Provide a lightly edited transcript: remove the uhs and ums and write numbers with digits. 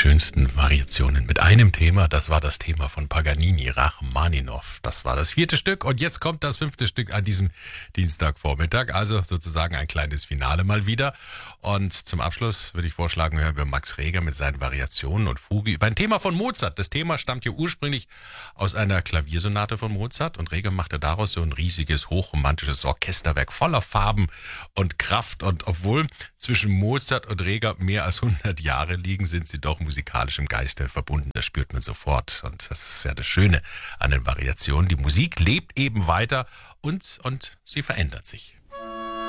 schönsten Variationen mit einem Thema. Das war das Thema von Paganini, Rachmaninow. Das war das 4. Stück und jetzt kommt das 5. Stück an diesem Dienstagvormittag. Also sozusagen ein kleines Finale mal wieder. Und zum Abschluss würde ich vorschlagen, hören wir Max Reger mit seinen Variationen und Fuge über ein Thema von Mozart. Das Thema stammt ja ursprünglich aus einer Klaviersonate von Mozart und Reger machte daraus so ein riesiges, hochromantisches Orchesterwerk voller Farben und Kraft. Und obwohl zwischen Mozart und Reger mehr als 100 Jahre liegen, sind sie doch musikalisch im Geiste verbunden. Das spürt man sofort. Und das ist ja das Schöne an den Variationen. Die Musik lebt eben weiter und sie verändert sich.